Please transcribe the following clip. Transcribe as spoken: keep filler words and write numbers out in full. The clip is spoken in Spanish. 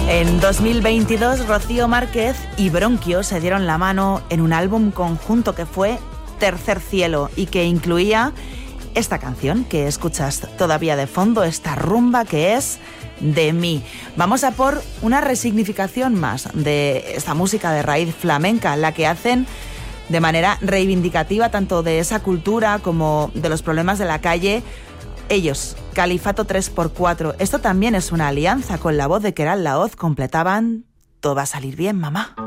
En dos mil veintidós, Rocío Márquez y Bronquio se dieron la mano en un álbum conjunto que fue Tercer Cielo y que incluía esta canción que escuchas todavía de fondo, esta rumba que es De mí. Vamos a por una resignificación más de esta música de raíz flamenca, la que hacen de manera reivindicativa tanto de esa cultura como de los problemas de la calle. Ellos, Califato tres por cuatro, esto también es una alianza con la voz de Queralt Laoz, completaban Todo va a salir bien, mamá.